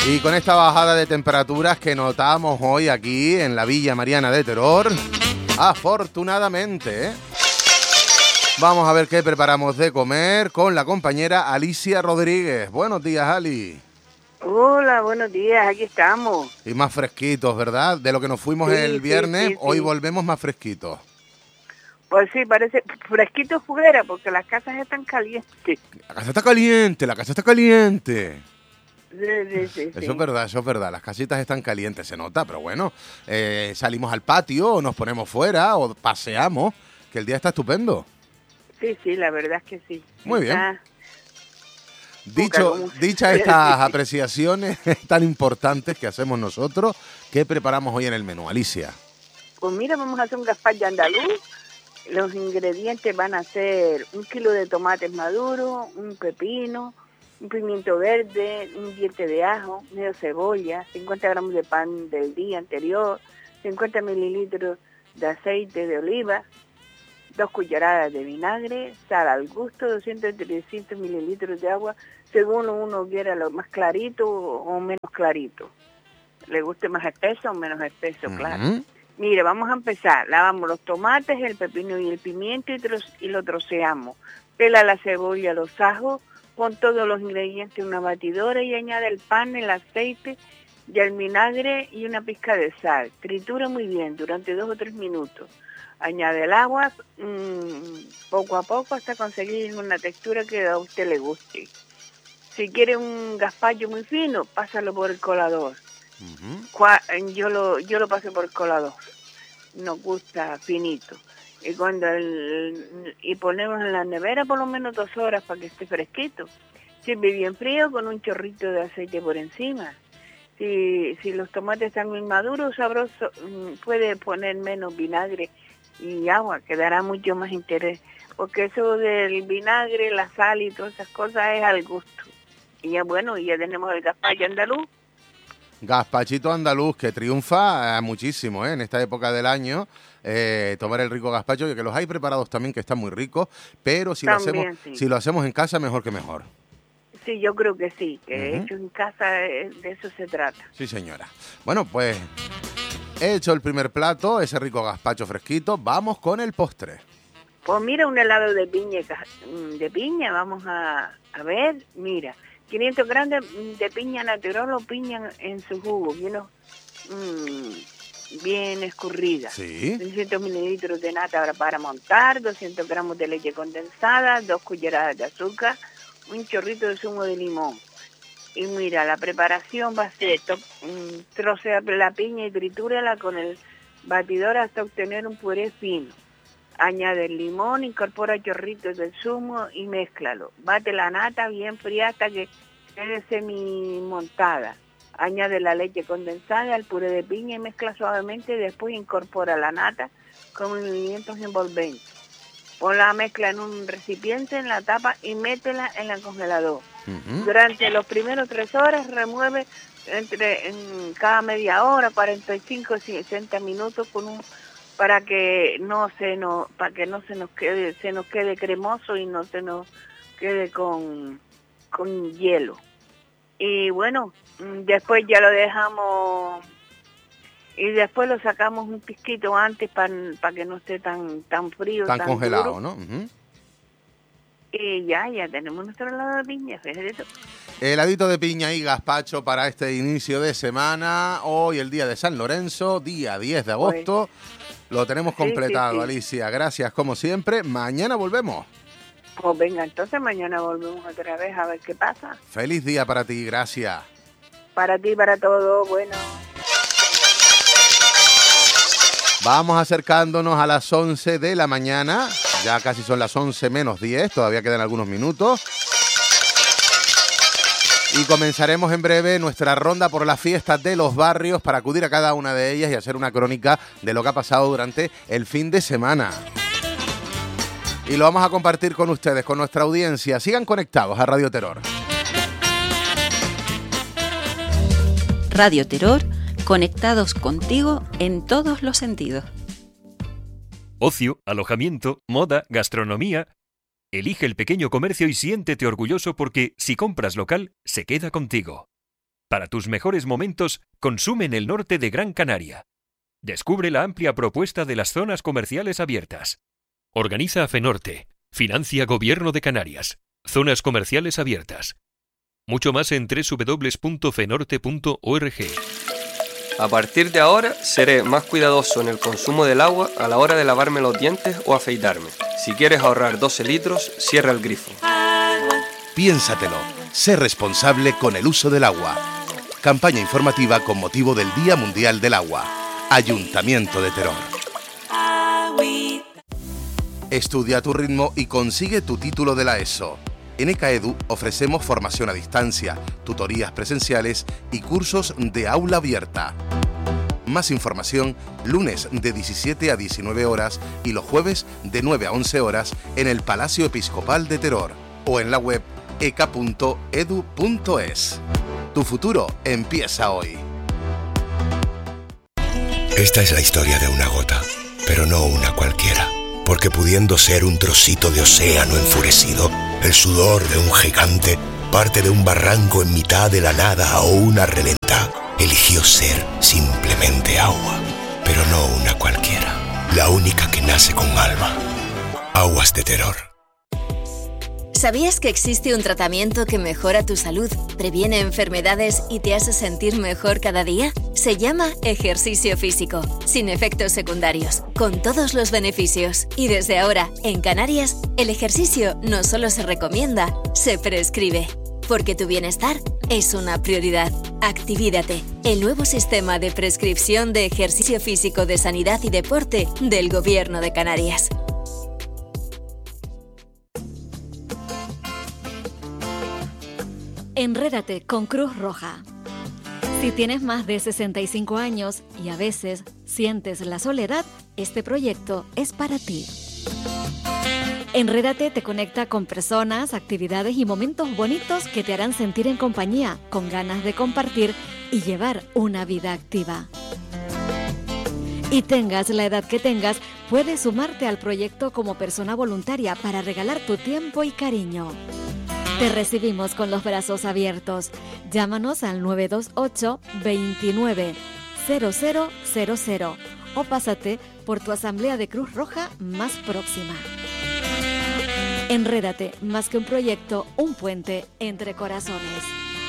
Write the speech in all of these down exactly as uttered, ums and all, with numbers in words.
Y con esta bajada de temperaturas que notamos hoy aquí en la Villa Mariana de Teror, afortunadamente, ¿eh? Vamos a ver qué preparamos de comer con la compañera Alicia Rodríguez. Buenos días, Ali. Hola, buenos días, aquí estamos. Y más fresquitos, ¿verdad? De lo que nos fuimos Sí, el viernes, sí, sí, hoy sí. volvemos más fresquitos. Pues sí, parece fresquito fuera porque las casas están calientes. La casa está caliente, la casa está caliente. Sí, sí, sí, Eso sí. es verdad, eso es verdad. Las casitas están calientes, se nota, pero bueno, eh, salimos al patio, o nos ponemos fuera, o paseamos, que el día está estupendo. Sí, sí, la verdad es que sí. Muy bien. Está... Dicho, como- dichas estas apreciaciones tan importantes que hacemos nosotros, ¿qué preparamos hoy en el menú, Alicia? Pues mira, vamos a hacer un gazpacho andaluz. Los ingredientes van a ser un kilo de tomates maduros, un pepino, un pimiento verde, un diente de ajo, medio cebolla, cincuenta gramos de pan del día anterior, cincuenta mililitros de aceite de oliva, dos cucharadas de vinagre, sal al gusto, doscientos trescientos mililitros de agua, según uno quiera lo más clarito o menos clarito. Le guste más espeso o menos espeso, claro. Uh-huh. Mire, vamos a empezar. Lavamos los tomates, el pepino y el pimiento y, tro- y lo troceamos. Pela la cebolla, los ajos, pon todos los ingredientes en una batidora y añade el pan, el aceite y el vinagre y una pizca de sal. Tritura muy bien durante dos o tres minutos. Añade el agua mmm, poco a poco hasta conseguir una textura que a usted le guste. Si quiere un gazpacho muy fino, pásalo por el colador. Uh-huh. Yo lo yo lo pasé por el colador. Nos gusta finito. Y cuando el, y ponemos en la nevera por lo menos dos horas para que esté fresquito. Sirve bien frío con un chorrito de aceite por encima. Si, si los tomates están muy maduros, sabroso, puede poner menos vinagre y agua, quedará mucho más interés. Porque eso del vinagre, la sal y todas esas cosas es al gusto. Y ya bueno, ya tenemos el gazpacho andaluz. Gazpachito andaluz que triunfa eh, muchísimo eh, en esta época del año, eh, tomar el rico gazpacho, que los hay preparados también que están muy ricos, pero si también, lo hacemos sí. si lo hacemos en casa, mejor que mejor. Sí, yo creo que sí, que uh-huh. hecho en casa de eso se trata. Sí, señora. Bueno, pues he hecho el primer plato, ese rico gazpacho fresquito, vamos con el postre. Pues mira, un helado de piña, de piña, vamos a, a ver, mira. quinientos gramos de piña natural o piña en su jugo, bien, mmm, bien escurrida. Sí. trescientos mililitros de nata para montar, doscientos gramos de leche condensada, dos cucharadas de azúcar, un chorrito de zumo de limón. Y mira, la preparación va a ser, um, trocea la piña y tritúrala con el batidor hasta obtener un puré fino. Añade el limón, incorpora chorritos del zumo y mézclalo. Bate la nata bien fría hasta que quede semi-montada. Añade la leche condensada al puré de piña y mezcla suavemente. Después incorpora la nata con movimientos envolventes. Pon la mezcla en un recipiente, en la tapa y métela en el congelador. Uh-huh. Durante los primeros tres horas remueve entre en cada media hora, cuarenta y cinco a sesenta minutos con un para que no se nos para que no se nos quede se nos quede cremoso y no se nos quede con con hielo. Y bueno, después ya lo dejamos y después lo sacamos un pizquito antes para pa que no esté tan tan frío, tan, tan congelado, duro. ¿no? Uh-huh. Y ya ya tenemos nuestro helado de piña, fíjate. Heladito de piña y gazpacho para este inicio de semana. Hoy el día de San Lorenzo, día diez de agosto. Pues, lo tenemos completado, sí, sí, sí. Alicia. Gracias, como siempre. Mañana volvemos. Pues venga, entonces mañana volvemos otra vez a ver qué pasa. Feliz día para ti, gracias. Para ti, para todo, bueno. Vamos acercándonos a las once de la mañana. Ya casi son las once menos diez, todavía quedan algunos minutos. Y comenzaremos en breve nuestra ronda por las fiestas de los barrios para acudir a cada una de ellas y hacer una crónica de lo que ha pasado durante el fin de semana. Y lo vamos a compartir con ustedes, con nuestra audiencia. Sigan conectados a Radio Terror. Radio Terror, conectados contigo en todos los sentidos. Ocio, alojamiento, moda, gastronomía. Elige el pequeño comercio y siéntete orgulloso porque si compras local, se queda contigo. Para tus mejores momentos, consume en el norte de Gran Canaria. Descubre la amplia propuesta de las zonas comerciales abiertas. Organiza FENORTE. Financia Gobierno de Canarias. Zonas comerciales abiertas. Mucho más en doble u doble u doble u punto fenorte punto org. A partir de ahora seré más cuidadoso en el consumo del agua a la hora de lavarme los dientes o afeitarme. Si quieres ahorrar doce litros, cierra el grifo. Piénsatelo. Sé responsable con el uso del agua. Campaña informativa con motivo del Día Mundial del Agua. Ayuntamiento de Teror. Estudia a tu ritmo y consigue tu título de la ESO. En ECAEDU ofrecemos formación a distancia, tutorías presenciales y cursos de aula abierta. Más información lunes de diecisiete a diecinueve horas y los jueves de nueve a once horas en el Palacio Episcopal de Teror o en la web e c a punto e d u punto e s. Tu futuro empieza hoy. Esta es la historia de una gota, pero no una cualquiera. Porque pudiendo ser un trocito de océano enfurecido, el sudor de un gigante, parte de un barranco en mitad de la nada o una reventa, eligió ser simplemente agua, pero no una cualquiera, la única que nace con alma. Aguas de Teror. ¿Sabías que existe un tratamiento que mejora tu salud, previene enfermedades y te hace sentir mejor cada día? Se llama ejercicio físico, sin efectos secundarios, con todos los beneficios. Y desde ahora, en Canarias, el ejercicio no solo se recomienda, se prescribe. Porque tu bienestar es una prioridad. Activídate, el nuevo sistema de prescripción de ejercicio físico de sanidad y deporte del Gobierno de Canarias. Enrédate con Cruz Roja. Si tienes más de sesenta y cinco años y a veces sientes la soledad, este proyecto es para ti. Enrédate te conecta con personas, actividades y momentos bonitos que te harán sentir en compañía, con ganas de compartir y llevar una vida activa. Y tengas la edad que tengas, puedes sumarte al proyecto como persona voluntaria para regalar tu tiempo y cariño. Te recibimos con los brazos abiertos. Llámanos al nueve dos ocho, veintinueve, cero cero cero cero o pásate por tu asamblea de Cruz Roja más próxima. Enrédate, más que un proyecto, un puente entre corazones.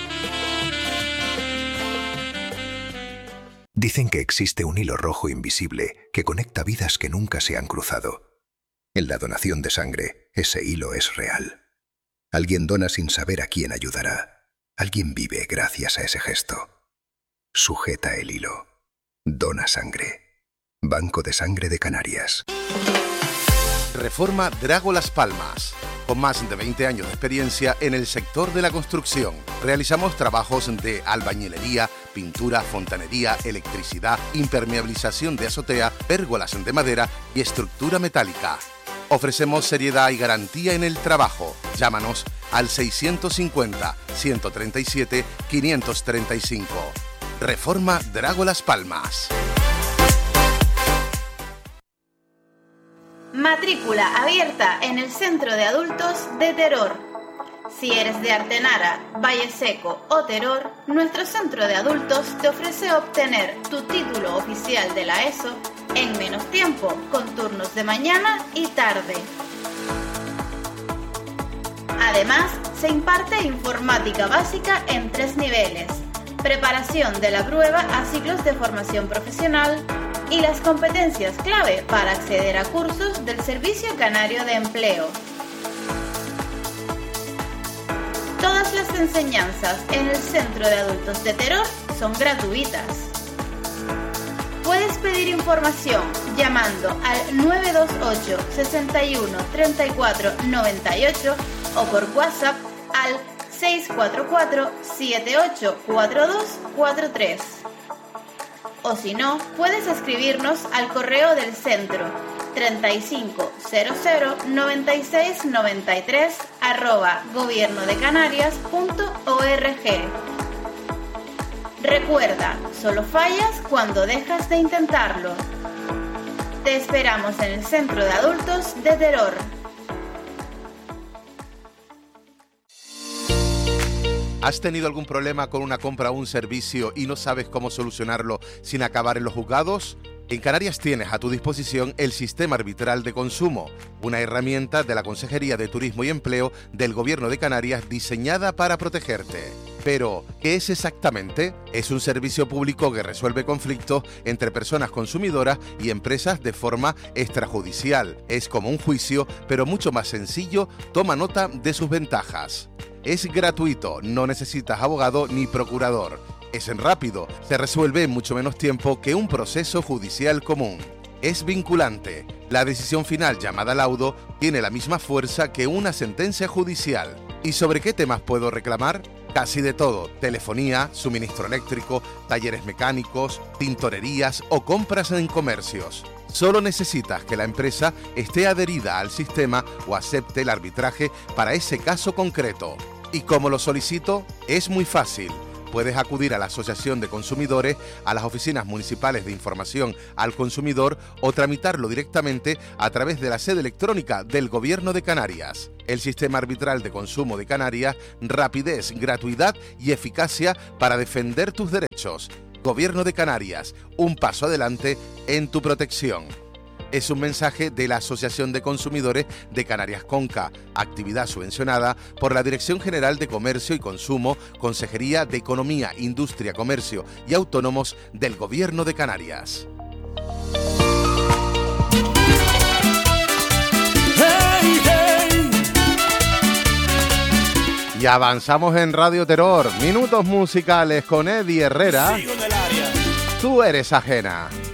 Dicen que existe un hilo rojo invisible que conecta vidas que nunca se han cruzado. En la donación de sangre, ese hilo es real. Alguien dona sin saber a quién ayudará. Alguien vive gracias a ese gesto. Sujeta el hilo. Dona sangre. Banco de Sangre de Canarias. Reforma Drago Las Palmas. Con más de veinte años de experiencia en el sector de la construcción. Realizamos trabajos de albañilería, pintura, fontanería, electricidad, impermeabilización de azotea, pérgolas de madera y estructura metálica. Ofrecemos seriedad y garantía en el trabajo. Llámanos al seiscientos cincuenta, ciento treinta y siete, quinientos treinta y cinco. Reforma Drago Las Palmas. Matrícula abierta en el Centro de Adultos de Teror. Si eres de Artenara, Valle Seco o Teror, nuestro Centro de Adultos te ofrece obtener tu título oficial de la ESO en menos tiempo, con turnos de mañana y tarde. Además, se imparte informática básica en tres niveles, preparación de la prueba a ciclos de formación profesional y las competencias clave para acceder a cursos del Servicio Canario de Empleo. Todas las enseñanzas en el Centro de Adultos de Teror son gratuitas. Puedes pedir información llamando al nueve dos ocho, sesenta y uno, treinta y cuatro, noventa y ocho o por WhatsApp al seis cuatro cuatro, siete ocho cuatro dos cuatro tres. O si no, puedes escribirnos al correo del centro treinta y cinco cero cero noventa y seis noventa y tres arroba gobiernodecanarias.org. Recuerda, solo fallas cuando dejas de intentarlo. Te esperamos en el Centro de Adultos de Teror. ¿Has tenido algún problema con una compra o un servicio y no sabes cómo solucionarlo sin acabar en los juzgados? En Canarias tienes a tu disposición el Sistema Arbitral de Consumo, una herramienta de la Consejería de Turismo y Empleo del Gobierno de Canarias diseñada para protegerte. Pero, ¿qué es exactamente? Es un servicio público que resuelve conflictos entre personas consumidoras y empresas de forma extrajudicial. Es como un juicio, pero mucho más sencillo. Toma nota de sus ventajas. Es gratuito, no necesitas abogado ni procurador. Es rápido, se resuelve en mucho menos tiempo que un proceso judicial común. Es vinculante. La decisión final, llamada laudo, tiene la misma fuerza que una sentencia judicial. ¿Y sobre qué temas puedo reclamar? Casi de todo: telefonía, suministro eléctrico, talleres mecánicos, tintorerías o compras en comercios. Solo necesitas que la empresa esté adherida al sistema o acepte el arbitraje para ese caso concreto. ¿Y cómo lo solicito? Es muy fácil. Puedes acudir a la Asociación de Consumidores, a las oficinas municipales de información al consumidor o tramitarlo directamente a través de la sede electrónica del Gobierno de Canarias. El Sistema Arbitral de Consumo de Canarias: rapidez, gratuidad y eficacia para defender tus derechos. Gobierno de Canarias, un paso adelante en tu protección. Es un mensaje de la Asociación de Consumidores de Canarias Conca, actividad subvencionada por la Dirección General de Comercio y Consumo, Consejería de Economía, Industria, Comercio y Autónomos del Gobierno de Canarias. Hey, hey. Y avanzamos en Radio Terror, minutos musicales con Eddie Herrera. Sigo en el área. Tú eres ajena.